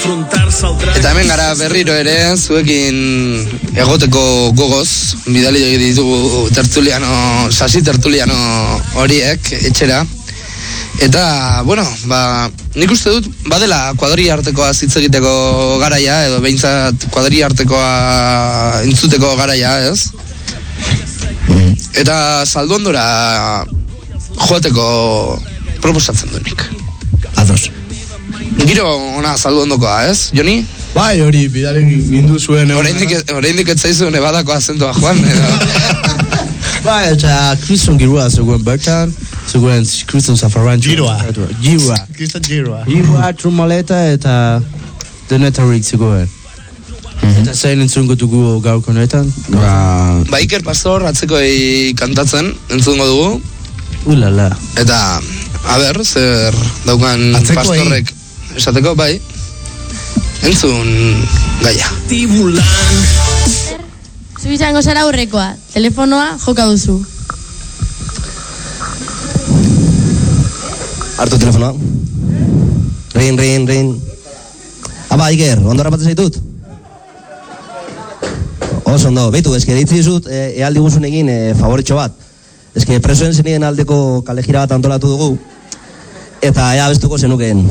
Eta hemen gara berriro ere, zuekin egoteko gogoz, bidali ditugu sasi tertuliano horiek etxera. Eta, bueno, nik uste dut, badela kuadrilla artekoa hitz egiteko garaia, edo behintzat kuadrilla artekoa entzuteko garaia, ez? Eta Zalduondora joateko proposatzen duenik. Ados. Giro ona Zalduondokoa, ez, Joni? Bai, hori, bidalen gindu zuen. Oraindik ez zaizu Nevadako azentua joan, edo? Bai, eta kriston girua zegoen bertan, zegoen kriston zafarran. Giroa. Kriston giroa. Giroa, trumaleta eta denetarik zegoen. Eta zain entzungo dugu gaurko honetan. Iker Pastor atzekoi kantatzen entzungo dugu. Ulala. Eta, zer daukan Pastorrek esateko, bai. Entzun gaia. Zu izango zara aurrekoa, telefonoa joka duzu. Hartu telefonoa. Rin. Aba, Iker, ondo rapatzen zaitut? Oso ondo, behitu, deitzi dizut, ealdi guzun egin favoritxo bat. Presoen zenien aldeko kalejira bat antolatu dugu, eta ea bestuko zenukeen.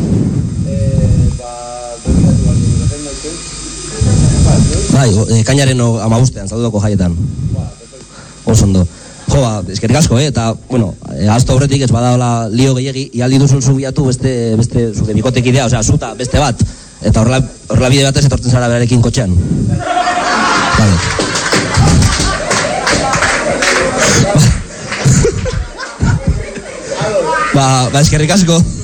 Bai, kainaren 15ean, Zaldudoko jaietan. Oso ondo. Jo, eskerrik asko, eta, bueno, azto aurretik ez badaola lio gehiagi, ialdi duzun zubiatu beste zure bikotek idea, osea, zuta, beste bat. Eta horrela bide batez etortzen zara berarekin kotxean. Vale. Ba, eskerrik asko.